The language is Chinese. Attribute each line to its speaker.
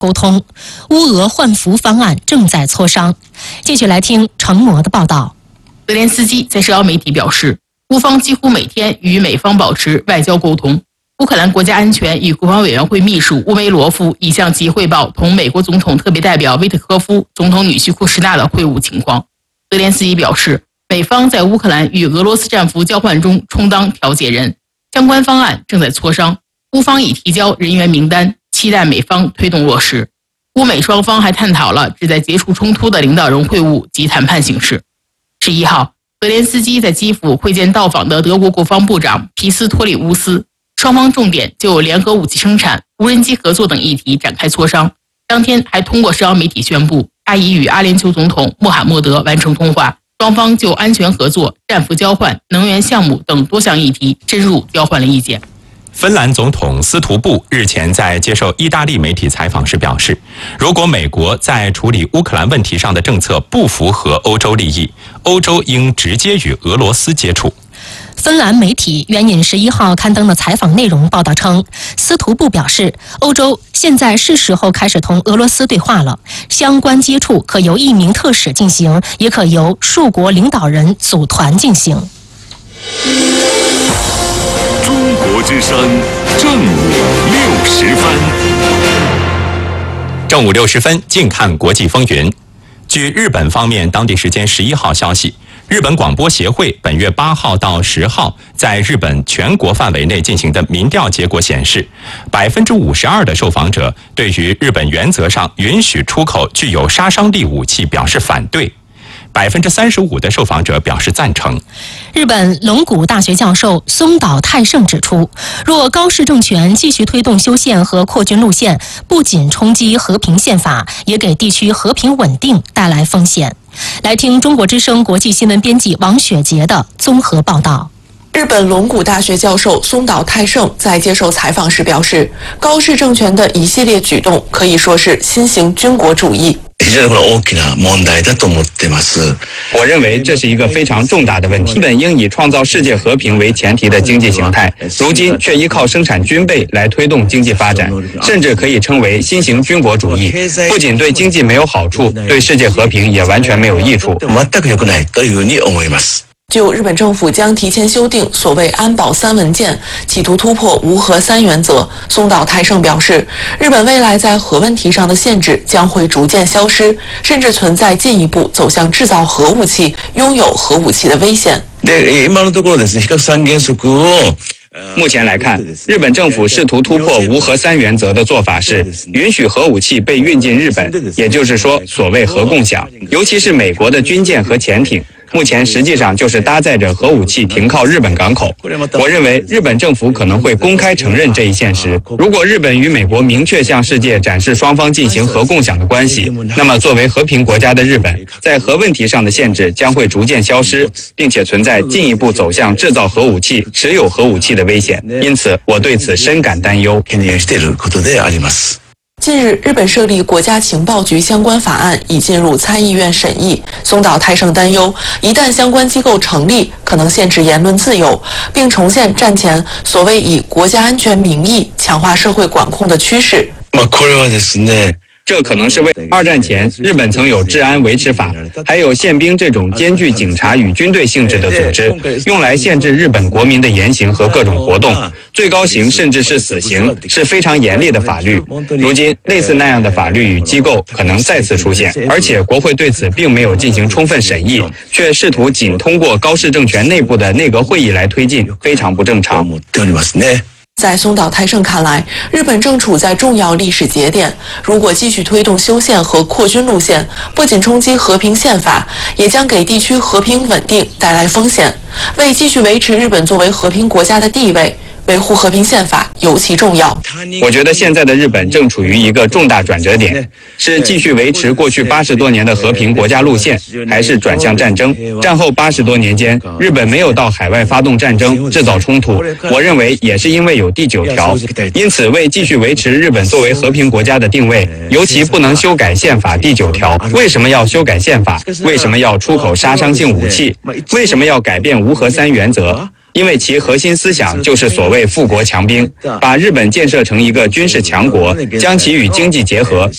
Speaker 1: 沟通，乌俄换俘方案正在磋商。继续来听程模的报道。
Speaker 2: 泽连斯基在社交媒体表示，乌方几乎每天与美方保持外交沟通。乌克兰国家安全与国防委员会秘书乌梅罗夫已向其汇报同美国总统特别代表威特科夫、总统女婿库什纳的会晤情况。泽连斯基表示，美方在乌克兰与俄罗斯战俘交换中充当调解人，相关方案正在磋商，乌方已提交人员名单，期待美方推动落实。乌美双方还探讨了旨在结束冲突的领导人会晤及谈判形势。11号，泽连斯基在基辅会见到访的德国国防部长皮斯托里乌斯，双方重点就联合武器生产、无人机合作等议题展开磋商。当天还通过社交媒体宣布，他已与阿联酋总统穆罕默德完成通话，双方就安全合作、战俘交换、能源项目等多项议题深入交换了意见。
Speaker 3: 芬兰总统斯图布日前在接受意大利媒体采访时表示，如果美国在处理乌克兰问题上的政策不符合欧洲利益，欧洲应直接与俄罗斯接触。
Speaker 1: 芬兰媒体援引11号刊登的采访内容报道称，斯图布表示，欧洲现在是时候开始同俄罗斯对话了，相关接触可由一名特使进行，也可由数国领导人组团进行。
Speaker 4: 中国之声正午60分。
Speaker 3: 正午60分，近看国际风云。据日本方面当地时间11号消息，日本广播协会本月8号到10号在日本全国范围内进行的民调结果显示，52%的受访者对于日本原则上允许出口具有杀伤力武器表示反对，35%的受访者表示赞成。
Speaker 1: 日本龙谷大学教授松岛泰胜指出，若高市政权继续推动修宪和扩军路线，不仅冲击和平宪法，也给地区和平稳定带来风险。来听中国之声国际新闻编辑王雪杰的综合报道。
Speaker 5: 日本龙谷大学教授松岛泰胜在接受采访时表示，高市政权的一系列举动可以说是新型军国主义。
Speaker 6: 我认为这是一个非常重大的问题。日本应以创造世界和平为前提的经济形态，如今却依靠生产军备来推动经济发展，甚至可以称为新型军国主义。不仅对经济没有好处，对世界和平也完全没有益处。
Speaker 5: 就日本政府将提前修订所谓安保3文件，企图突破无核3原则，松岛泰胜表示，日本未来在核问题上的限制将会逐渐消失，甚至存在进一步走向制造核武器、拥有核武器的危险。
Speaker 6: 目前来看，日本政府试图突破无核3原则的做法是允许核武器被运进日本，也就是说所谓核共享，尤其是美国的军舰和潜艇。目前实际上就是搭载着核武器停靠日本港口。我认为日本政府可能会公开承认这一现实。如果日本与美国明确向世界展示双方进行核共享的关系，那么作为和平国家的日本，在核问题上的限制将会逐渐消失，并且存在进一步走向制造核武器、持有核武器的危险。因此，我对此深感担忧。
Speaker 5: 近日，日本设立国家情报局相关法案已进入参议院审议。松岛泰胜担忧，一旦相关机构成立，可能限制言论自由，并重现战前所谓以国家安全名义强化社会管控的趋势。
Speaker 6: 这可能是为2战前日本曾有治安维持法，还有宪兵这种兼具警察与军队性质的组织，用来限制日本国民的言行和各种活动，最高刑甚至是死刑，是非常严厉的法律。如今类似那样的法律与机构可能再次出现，而且国会对此并没有进行充分审议，却试图仅通过高市政权内部的内阁会议来推进，非常不正常。
Speaker 5: 在松岛泰胜看来，日本正处在重要历史节点，如果继续推动修宪和扩军路线，不仅冲击和平宪法，也将给地区和平稳定带来风险。为继续维持日本作为和平国家的地位，维护和平宪法尤其重要。
Speaker 6: 我觉得现在的日本正处于一个重大转折点，是继续维持过去80多年的和平国家路线，还是转向战争？战后80多年间，日本没有到海外发动战争、制造冲突，我认为也是因为有第9条。因此，为继续维持日本作为和平国家的定位，尤其不能修改宪法第9条。为什么要修改宪法？为什么要出口杀伤性武器？为什么要改变无核3原则？ 因为其核心思想就是所谓富国强兵，把日本建设成一个军事强国，将其与经济结合，